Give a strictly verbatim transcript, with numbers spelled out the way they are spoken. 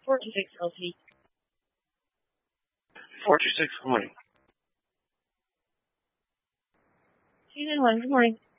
four two six L T. four two six, good morning. two nine one, good morning.